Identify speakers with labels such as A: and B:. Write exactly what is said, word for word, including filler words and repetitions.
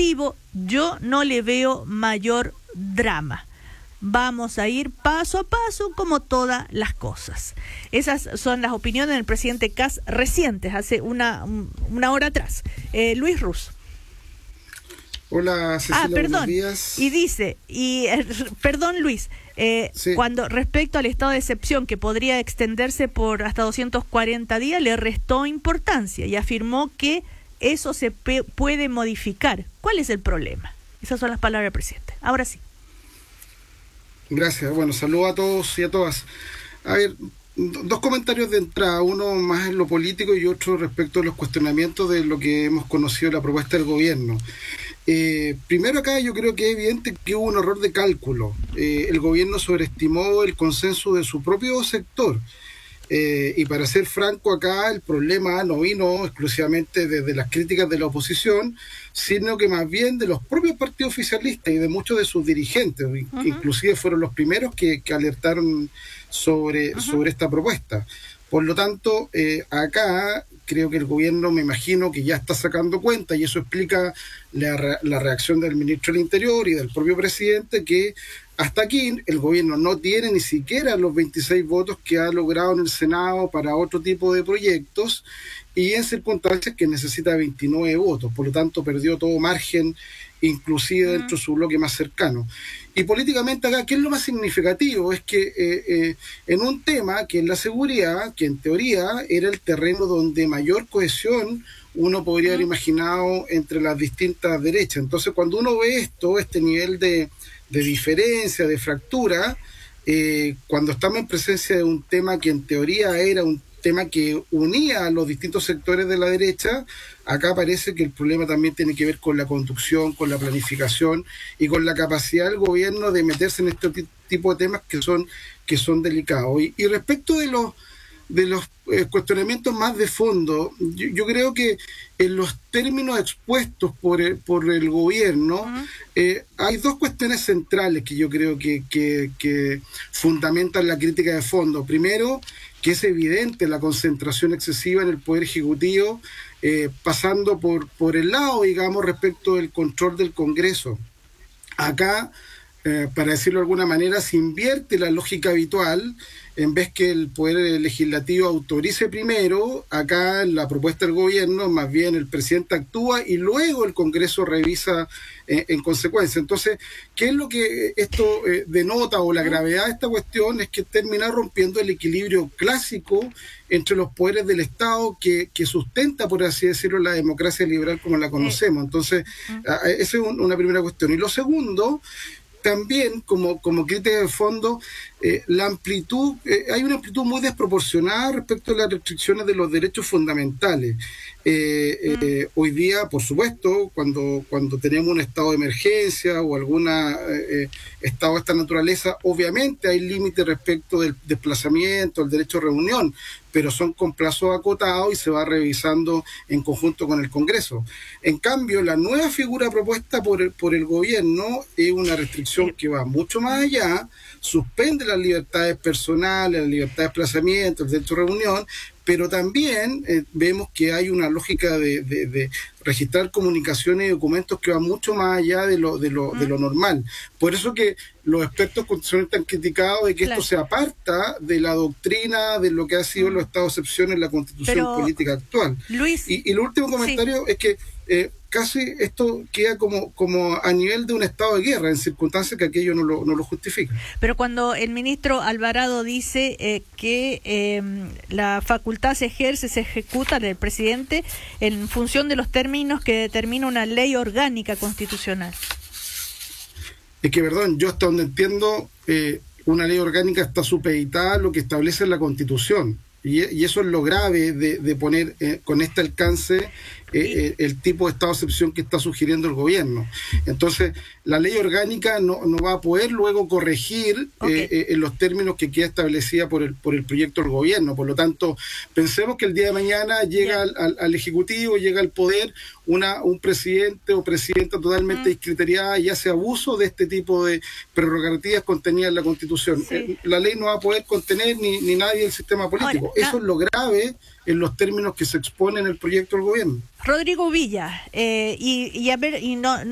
A: legislativo, yo no le veo mayor drama. Vamos a ir paso a paso como todas las cosas. Esas son las opiniones del presidente Kast recientes, hace una, una hora atrás. Eh, Luis Ruz.
B: Hola, Cecilia,
A: ah, perdón.
B: buenos días.
A: Y dice, y eh, perdón Luis, eh, sí. cuando respecto al estado de excepción que podría extenderse por hasta doscientos cuarenta días, le restó importancia y afirmó que eso se pe- puede modificar. ¿Cuál es el problema? Esas son las palabras del presidente. Ahora sí.
B: Gracias. Bueno, saludo a todos y a todas. A ver, dos comentarios de entrada, uno más en lo político y otro respecto a los cuestionamientos de lo que hemos conocido la propuesta del gobierno. Eh, primero acá yo creo que es evidente que hubo un error de cálculo. Eh, el gobierno sobreestimó el consenso de su propio sector. Eh, y para ser franco acá, el problema no vino exclusivamente desde las críticas de la oposición, sino que más bien de los propios partidos oficialistas y de muchos de sus dirigentes, uh-huh. inclusive fueron los primeros que, que alertaron sobre, uh-huh. sobre esta propuesta. Por lo tanto, eh, acá creo que el gobierno, me imagino que ya está sacando cuenta, y eso explica la, la reacción del ministro del Interior y del propio presidente, que hasta aquí el gobierno no tiene ni siquiera los veintiséis votos que ha logrado en el Senado para otro tipo de proyectos, y en circunstancias que necesita veintinueve votos, por lo tanto perdió todo margen, inclusive dentro de su bloque más cercano. Y políticamente acá, ¿qué es lo más significativo? Es que eh, eh, en un tema que es la seguridad, que en teoría era el terreno donde mayor cohesión uno podría haber imaginado entre las distintas derechas. Entonces, cuando uno ve esto, este nivel de, de diferencia, de fractura, eh, cuando estamos en presencia de un tema que en teoría era un tema que unía a los distintos sectores de la derecha, acá parece que el problema también tiene que ver con la conducción, con la planificación y con la capacidad del gobierno de meterse en este t- tipo de temas que son, que son delicados. Y, y respecto de los de los eh, cuestionamientos más de fondo, yo, yo creo que en los términos expuestos por el, por el gobierno, uh-huh. eh, hay dos cuestiones centrales que yo creo que, que, que fundamentan la crítica de fondo. Primero, que es evidente la concentración excesiva en el Poder Ejecutivo, eh, pasando por, por el lado, digamos, respecto del control del Congreso. Acá, eh, para decirlo de alguna manera, se invierte la lógica habitual. En vez que el Poder Legislativo autorice primero, acá en la propuesta del gobierno, más bien el presidente actúa y luego el Congreso revisa eh, en consecuencia. Entonces, ¿qué es lo que esto eh, denota, o la gravedad de esta cuestión? Es que termina rompiendo el equilibrio clásico entre los poderes del Estado que, que sustenta, por así decirlo, la democracia liberal como la conocemos. Entonces, esa es un, una primera cuestión. Y lo segundo, también como, como crítica de fondo, eh, la amplitud, eh, hay una amplitud muy desproporcionada respecto a las restricciones de los derechos fundamentales. Eh, eh, hoy día, por supuesto, cuando, cuando tenemos un estado de emergencia o algún eh, estado de esta naturaleza, obviamente hay límites respecto del desplazamiento, el derecho a reunión, pero son con plazos acotados y se va revisando en conjunto con el Congreso. En cambio, la nueva figura propuesta por el, por el gobierno es una restricción que va mucho más allá, suspende las libertades personales, la libertad de desplazamiento, el derecho a reunión, pero también eh, vemos que hay una lógica de, de, de registrar comunicaciones y documentos que va mucho más allá de lo, de lo, de lo normal. Por eso que los expertos constitucionales han criticado de que claro. esto se aparta de la doctrina de lo que ha sido mm. los estados de excepción en la constitución pero, política actual.
A: Luis,
B: y, y el último comentario sí. es que eh, casi esto queda como, como a nivel de un estado de guerra, en circunstancias que aquello no lo, no lo justifica.
A: Pero cuando el ministro Alvarado dice eh, que eh, la facultad se ejerce, se ejecuta del presidente en función de los términos que determina una ley orgánica constitucional.
B: Es que, perdón, yo hasta donde entiendo, eh, una ley orgánica está supeditada a lo que establece la Constitución. Y, y eso es lo grave de, de poner eh, con este alcance eh, eh, el tipo de estado de excepción que está sugiriendo el gobierno. Entonces, la ley orgánica no, no va a poder luego corregir okay. eh, eh, en los términos que queda establecida por el, por el proyecto del gobierno. Por lo tanto, pensemos que el día de mañana llega al, al, al Ejecutivo, llega al poder una un presidente o presidenta totalmente mm. discriteriada y hace abuso de este tipo de prerrogativas contenidas en la Constitución. Sí. Eh, la ley no va a poder contener ni, ni nadie el sistema político. Ahora, eso no. es lo grave en los términos que se exponen en el proyecto del gobierno.
A: Rodrigo Villa, eh, y, y a ver, y no